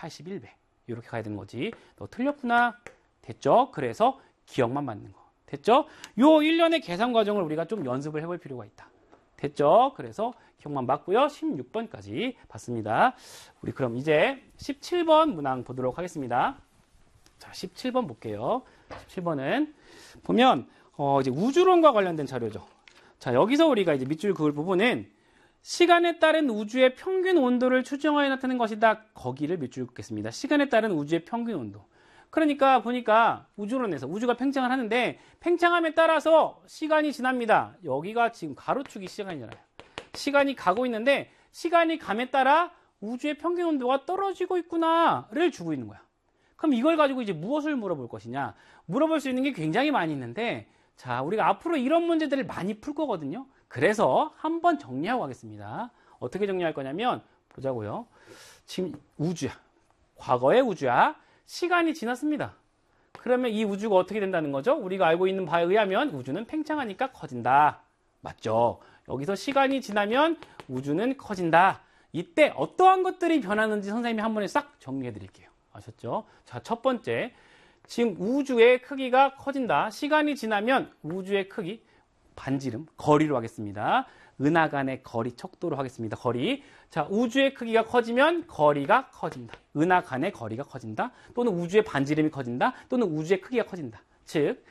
81배. 이렇게 가야 되는 거지. 너 틀렸구나. 됐죠? 그래서 기억만 맞는 거. 됐죠? 요 일련의 계산 과정을 우리가 좀 연습을 해볼 필요가 있다. 됐죠? 그래서 기억만 맞고요. 16번까지 봤습니다. 우리 그럼 이제 17번 문항 보도록 하겠습니다. 자, 17번 볼게요. 17번은 보면 이제 우주론과 관련된 자료죠. 자, 여기서 우리가 이제 밑줄 그을 부분은 시간에 따른 우주의 평균 온도를 추정하여 나타낸 것이다. 거기를 밑줄 긋겠습니다. 시간에 따른 우주의 평균 온도. 그러니까 보니까 우주론에서 우주가 팽창을 하는데 팽창함에 따라서 시간이 지납니다. 여기가 지금 가로축이 시간이잖아요. 시간이 가고 있는데 시간이 감에 따라 우주의 평균 온도가 떨어지고 있구나를 주고 있는 거야. 그럼 이걸 가지고 이제 무엇을 물어볼 것이냐? 물어볼 수 있는 게 굉장히 많이 있는데 자, 우리가 앞으로 이런 문제들을 많이 풀 거거든요. 그래서 한번 정리하고 가겠습니다. 어떻게 정리할 거냐면 보자고요. 지금 우주야. 과거의 우주야. 시간이 지났습니다. 그러면 이 우주가 어떻게 된다는 거죠? 우리가 알고 있는 바에 의하면 우주는 팽창하니까 커진다. 맞죠? 여기서 시간이 지나면 우주는 커진다. 이때 어떠한 것들이 변하는지 선생님이 한 번에 싹 정리해 드릴게요. 아셨죠? 자, 첫 번째. 지금 우주의 크기가 커진다. 시간이 지나면 우주의 크기, 반지름, 거리로 하겠습니다. 은하 간의 거리, 척도로 하겠습니다. 거리. 자, 우주의 크기가 커지면 거리가 커진다. 은하 간의 거리가 커진다. 또는 우주의 반지름이 커진다. 또는 우주의 크기가 커진다. 즉,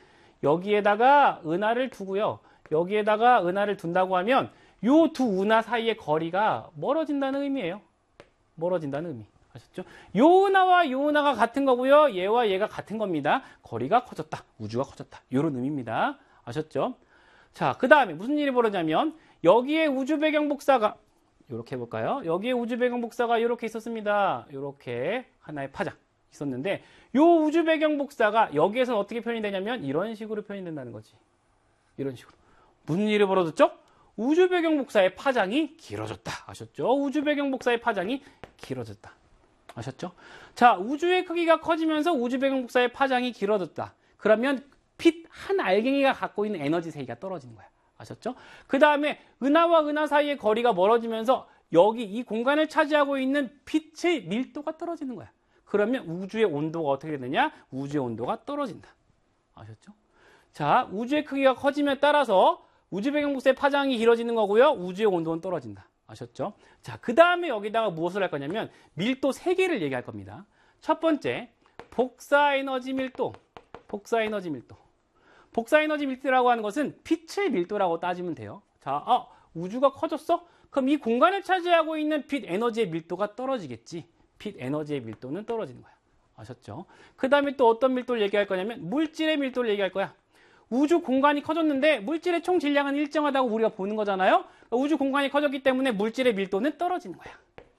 여기에다가 은하를 두고요. 여기에다가 은하를 둔다고 하면 요 두 은하 사이의 거리가 멀어진다는 의미예요. 멀어진다는 의미. 아셨죠? 요 은하와 요 은하가 같은 거고요. 얘와 얘가 같은 겁니다. 거리가 커졌다. 우주가 커졌다. 이런 의미입니다. 아셨죠? 자, 그 다음에 무슨 일이 벌어지냐면 여기에 우주 배경 복사가 이렇게 해볼까요? 여기에 우주 배경 복사가 이렇게 있었습니다. 이렇게 하나의 파장 있었는데 요 우주 배경 복사가 여기에서는 어떻게 표현이 되냐면 이런 식으로 표현이 된다는 거지. 이런 식으로. 무슨 일이 벌어졌죠? 우주 배경 복사의 파장이 길어졌다. 아셨죠? 우주 배경 복사의 파장이 길어졌다. 아셨죠? 자, 우주의 크기가 커지면서 우주 배경 복사의 파장이 길어졌다. 그러면 빛 한 알갱이가 갖고 있는 에너지 세기가 떨어지는 거야. 아셨죠? 그 다음에 은하와 은하 사이의 거리가 멀어지면서 여기 이 공간을 차지하고 있는 빛의 밀도가 떨어지는 거야. 그러면 우주의 온도가 어떻게 되느냐? 우주의 온도가 떨어진다. 아셨죠? 자, 우주의 크기가 커짐에 따라서 우주 배경 복사의 파장이 길어지는 거고요. 우주의 온도는 떨어진다. 아셨죠? 자, 그 다음에 여기다가 무엇을 할 거냐면 밀도 3개를 얘기할 겁니다. 첫 번째, 복사 에너지 밀도. 복사 에너지 밀도. 복사 에너지 밀도라고 하는 것은 빛의 밀도라고 따지면 돼요. 자, 우주가 커졌어? 그럼 이 공간을 차지하고 있는 빛 에너지의 밀도가 떨어지겠지. 빛 에너지의 밀도는 떨어지는 거야. 아셨죠? 그 다음에 또 어떤 밀도를 얘기할 거냐면 물질의 밀도를 얘기할 거야. 우주 공간이 커졌는데 물질의 총 질량은 일정하다고 우리가 보는 거잖아요. 우주 공간이 커졌기 때문에 물질의 밀도는 떨어지는 거야.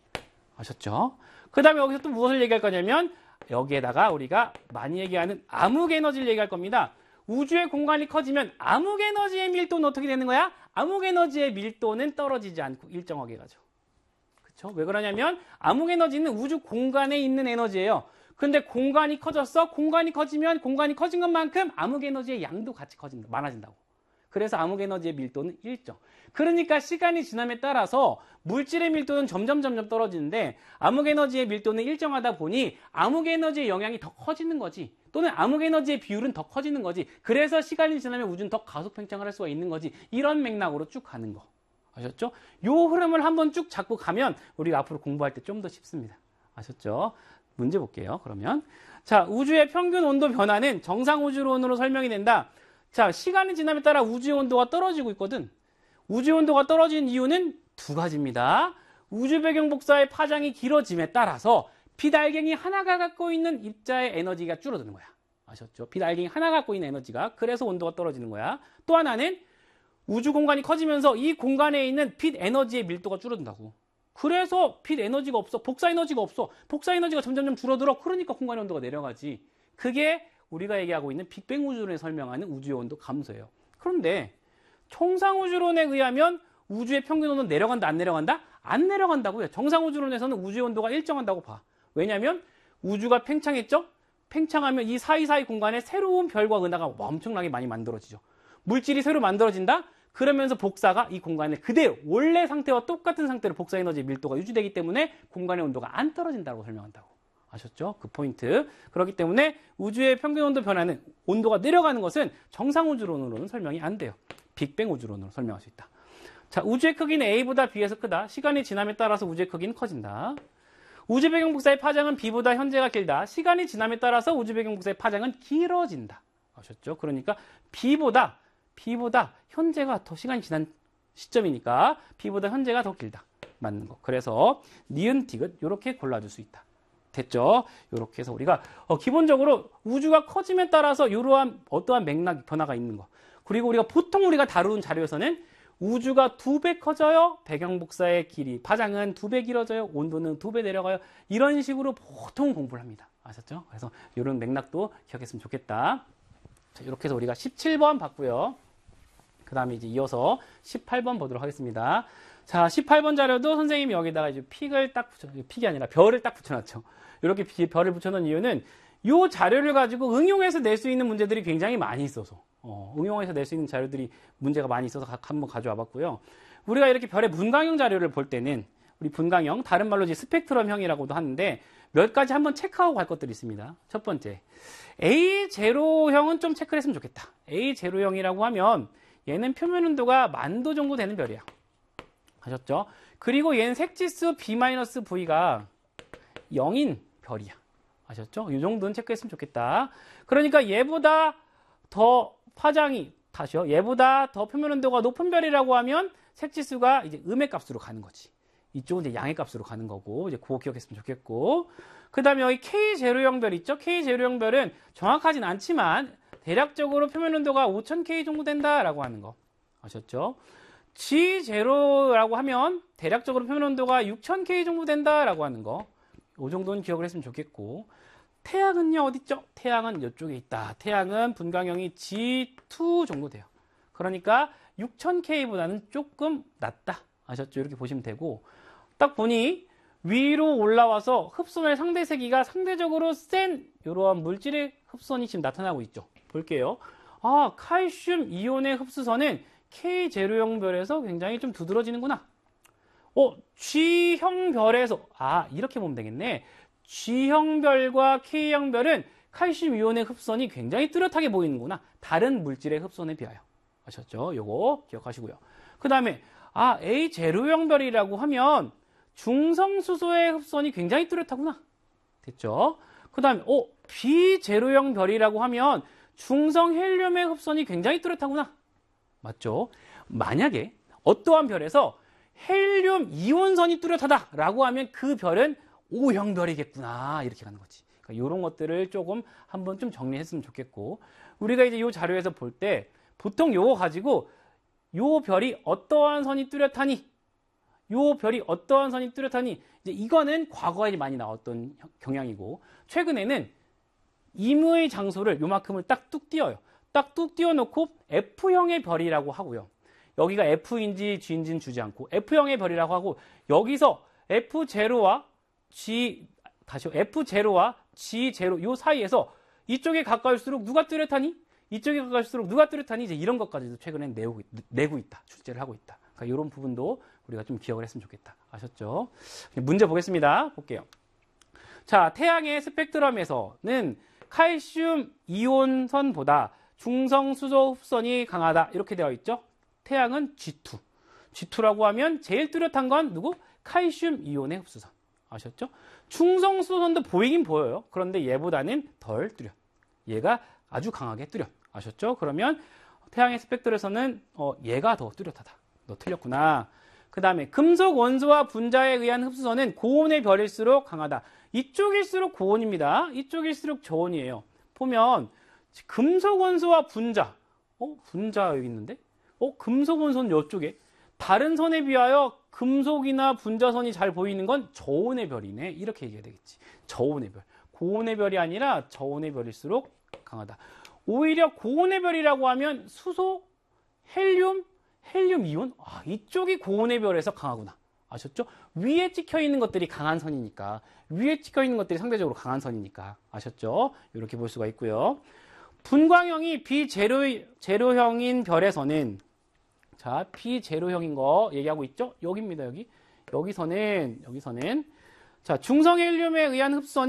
아셨죠? 그 다음에 여기서 또 무엇을 얘기할 거냐면 여기에다가 우리가 많이 얘기하는 암흑 에너지를 얘기할 겁니다. 우주의 공간이 커지면 암흑 에너지의 밀도는 어떻게 되는 거야? 암흑 에너지의 밀도는 떨어지지 않고 일정하게 가죠. 그렇죠? 왜 그러냐면 암흑 에너지는 우주 공간에 있는 에너지예요. 근데 공간이 커졌어? 공간이 커지면 공간이 커진 것만큼 암흑 에너지의 양도 같이 커진다. 많아진다고. 그래서 암흑 에너지의 밀도는 일정. 그러니까 시간이 지남에 따라서 물질의 밀도는 점점 떨어지는데 암흑 에너지의 밀도는 일정하다 보니 암흑 에너지의 영향이 더 커지는 거지. 또는 암흑 에너지의 비율은 더 커지는 거지. 그래서 시간이 지나면 우주는 더 가속 팽창을 할 수가 있는 거지. 이런 맥락으로 쭉 가는 거. 아셨죠? 요 흐름을 한번 쭉 잡고 가면 우리가 앞으로 공부할 때 좀 더 쉽습니다. 아셨죠? 문제 볼게요. 그러면 자, 우주의 평균 온도 변화는 정상 우주론으로 설명이 된다. 자, 시간이 지남에 따라 우주의 온도가 떨어지고 있거든. 우주의 온도가 떨어진 이유는 두 가지입니다. 우주 배경 복사의 파장이 길어짐에 따라서 빛 알갱이 하나가 갖고 있는 입자의 에너지가 줄어드는 거야. 아셨죠? 빛 알갱이 하나가 갖고 있는 에너지가. 그래서 온도가 떨어지는 거야. 또 하나는 우주 공간이 커지면서 이 공간에 있는 빛 에너지의 밀도가 줄어든다고. 그래서 빛 에너지가 없어. 복사 에너지가 없어. 복사 에너지가 점점 줄어들어. 그러니까 공간의 온도가 내려가지. 그게 우리가 얘기하고 있는 빅뱅 우주론에 설명하는 우주의 온도 감소예요. 그런데 총상 우주론에 의하면 우주의 평균 온도는 내려간다, 안 내려간다? 안 내려간다고요. 정상 우주론에서는 우주의 온도가 일정한다고 봐. 왜냐하면 우주가 팽창했죠? 팽창하면 이 사이사이 공간에 새로운 별과 은하가 엄청나게 많이 만들어지죠. 물질이 새로 만들어진다? 그러면서 복사가 이 공간을 그대로 원래 상태와 똑같은 상태로 복사 에너지의 밀도가 유지되기 때문에 공간의 온도가 안 떨어진다고 설명한다고. 아셨죠? 그 포인트. 그렇기 때문에 우주의 평균 온도 변화는 온도가 내려가는 것은 정상 우주론으로는 설명이 안 돼요. 빅뱅 우주론으로 설명할 수 있다. 자, 우주의 크기는 A보다 B에서 크다. 시간이 지남에 따라서 우주의 크기는 커진다. 우주 배경 복사의 파장은 B보다 현재가 길다. 시간이 지남에 따라서 우주 배경 복사의 파장은 길어진다. 아셨죠? 그러니까 B보다 현재가 더 시간이 지난 시점이니까 B보다 현재가 더 길다. 맞는 거. 그래서 니은, 디귿 이렇게 골라줄 수 있다. 됐죠? 이렇게 해서 우리가 기본적으로 우주가 커짐에 따라서 이러한 어떠한 맥락 변화가 있는 거. 그리고 우리가 보통 우리가 다루는 자료에서는 우주가 2배 커져요. 배경 복사의 길이, 파장은 2배 길어져요. 온도는 2배 내려가요. 이런 식으로 보통 공부를 합니다. 아셨죠? 그래서 이런 맥락도 기억했으면 좋겠다. 자, 이렇게 해서 우리가 17번 봤고요. 그 다음에 이제 이어서 18번 보도록 하겠습니다. 자, 18번 자료도 선생님이 여기다가 이제 픽이 아니라 별을 딱 붙여놨죠. 이렇게 별을 붙여놓은 이유는 이 자료를 가지고 응용해서 낼 수 있는 문제들이 굉장히 많이 있어서 응용해서 낼 수 있는 자료들이 문제가 많이 있어서 한번 가져와 봤고요. 우리가 이렇게 별의 분광형 자료를 볼 때는 우리 분광형, 다른 말로 이제 스펙트럼형이라고도 하는데 몇 가지 한번 체크하고 갈 것들이 있습니다. 첫 번째, A0형은 좀 체크를 했으면 좋겠다. A0형이라고 하면 얘는 표면 온도가 10,000도 정도 되는 별이야. 아셨죠? 그리고 얘는 색지수 B-V가 0인 별이야. 아셨죠? 이 정도는 체크했으면 좋겠다. 그러니까 얘보다 더 파장이, 다시요. 얘보다 더 표면 온도가 높은 별이라고 하면 색지수가 이제 음의 값으로 가는 거지. 이쪽은 이제 양의 값으로 가는 거고, 이제 그거 기억했으면 좋겠고. 그 다음에 여기 K0형 별 있죠? K0형 별은 정확하진 않지만, 대략적으로 표면 온도가 5000K 정도 된다라고 하는 거. 아셨죠? G0라고 하면, 대략적으로 표면 온도가 6000K 정도 된다라고 하는 거. 이 정도는 기억을 했으면 좋겠고. 태양은요, 어딨죠? 태양은 이쪽에 있다. 태양은 분광형이 G2 정도 돼요. 그러니까 6000K보다는 조금 낮다. 아셨죠? 이렇게 보시면 되고, 딱 보니 위로 올라와서 흡선의 상대 세기가 상대적으로 센 이러한 물질의 흡선이 지금 나타나고 있죠. 볼게요. 아, 칼슘 이온의 흡수선은 K0형 별에서 굉장히 좀 두드러지는구나. G형 별에서, 이렇게 보면 되겠네. G형 별과 K형 별은 칼슘 이온의 흡선이 굉장히 뚜렷하게 보이는구나. 다른 물질의 흡선에 비하여. 아셨죠? 요거 기억하시고요. 그 다음에, A0형 별이라고 하면 중성수소의 흡선이 굉장히 뚜렷하구나. 됐죠? 그 다음에, B0형 별이라고 하면 중성 헬륨의 흡선이 굉장히 뚜렷하구나. 맞죠? 만약에 어떠한 별에서 헬륨 이온선이 뚜렷하다라고 하면 그 별은 O형 별이겠구나. 이렇게 가는 거지. 그러니까 이런 것들을 조금 한번 좀 정리했으면 좋겠고, 우리가 이제 이 자료에서 볼 때 보통 요거 가지고 요 별이 어떠한 선이 뚜렷하니, 요 별이 어떠한 선이 뚜렷하니, 이제 이거는 과거에 많이 나왔던 경향이고, 최근에는 임의 장소를 요만큼을 딱 뚝 띄어요. 딱 뚝 띄워놓고 F형의 별이라고 하고요. 여기가 F인지 G인지는 주지 않고 F형의 별이라고 하고, 여기서 F0와 F0와 G0 요 사이에서 이쪽에 가까울수록 누가 뚜렷하니? 이쪽에 가까울수록 누가 뚜렷하니? 이제 이런 것까지도 최근에 내고 있다. 출제를 하고 있다. 그러니까 이런 부분도 우리가 좀 기억을 했으면 좋겠다. 아셨죠? 문제 보겠습니다. 볼게요. 자, 태양의 스펙트럼에서는 칼슘 이온선보다 중성수소 흡선이 강하다. 이렇게 되어 있죠? 태양은 G2. G2라고 하면 제일 뚜렷한 건 누구? 칼슘 이온의 흡수선. 아셨죠? 중성수소선도 보이긴 보여요. 그런데 얘보다는 덜 뚜렷. 얘가 아주 강하게 뚜렷. 아셨죠? 그러면 태양의 스펙트럼에서는 얘가 더 뚜렷하다. 너 틀렸구나. 그 다음에 금속 원소와 분자에 의한 흡수선은 고온의 별일수록 강하다. 이쪽일수록 고온입니다. 이쪽일수록 저온이에요. 보면 금속 원소와 분자. 분자 여기 있는데? 금속 원소는 이쪽에. 다른 선에 비하여 금속이나 분자선이 잘 보이는 건 저온의 별이네. 이렇게 얘기해야 되겠지. 저온의 별. 고온의 별이 아니라 저온의 별일수록 강하다. 오히려 고온의 별이라고 하면 수소, 헬륨 이온? 이쪽이 고온의 별에서 강하구나. 아셨죠? 위에 찍혀 있는 것들이 강한 선이니까. 위에 찍혀 있는 것들이 상대적으로 강한 선이니까. 아셨죠? 이렇게 볼 수가 있고요. 분광형이 B0형인 별에서는, 자, B0형인 거 얘기하고 있죠? 여기입니다, 여기. 여기서는, 자, 중성 헬륨에 의한 흡선이